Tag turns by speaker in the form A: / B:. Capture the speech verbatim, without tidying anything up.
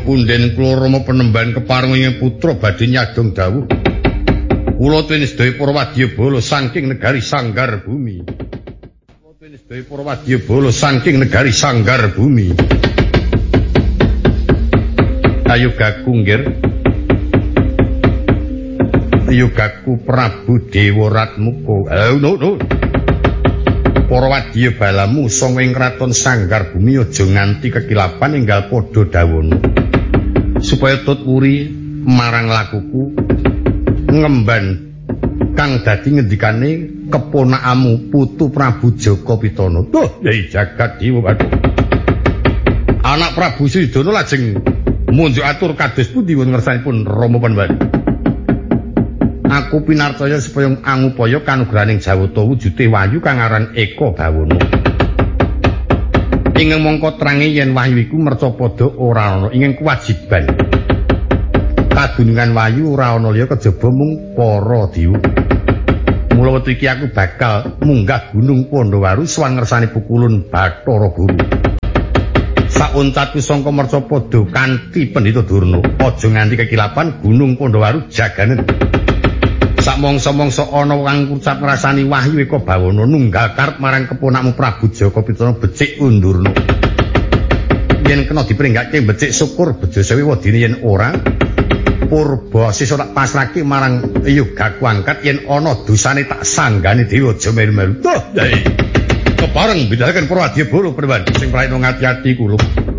A: punden kula Rama Penemban keparenging putra badhe nyadong dawuh. Kula tuwin sedaya para wadyabala saking negari Sanggar Bumi. Kula tuwin sedaya para wadyabala saking negari Sanggar Bumi. Ayo Gakungger. Ayo Gaku Prabu Dewa Ratmuka. Oh no no. Para wadyabalamu sanga ing kraton Sanggar Bumi aja nganti kekilapan enggal padha dawana. Supaya tut wuri marang lakuku ngemban kang dadi ngendikane keponakamu Putu Prabu Jaka Pitana. Duh, yai jagat dewa waduh. Anak Prabu Sridana lajeng munjuk atur kados pundi wonten ngersanipun Rama Penemban. Aku pinarcaya supaya angupaya kanugrahaning Jawata wujude Wahyu kang aran Eka Bawana. Ing mangka trange yen Wahyu iku mercapada ora ana ing kewajiban. Kadunungan Wahyu ora ana liya kejaba mung para dewa. Mula wektu iki aku bakal munggah Gunung Pandawaru sawan ngersani pukulun Bathara Guru. Sauntatku sangka mercapada kanthi Pendhita Durna, aja nganti kekilapan Gunung Pandawaru jaganen. Sak mangsa-mangsa ana kang ngucap ngrasani Wahyu Eka Bawana nunggal karep marang keponakmu Prabu Jaka Pitana becik undurna. Yen kena dipringgake becik syukur bejo sewu wadine yen ora purba sisa tak pasrahke marang Yogaku angkat yen ana dosane tak sanggane dewa aja melu-melu. Duh, yai. Kepareng bidalaken para wadyabala Penemban sing praena ngati-ati kula.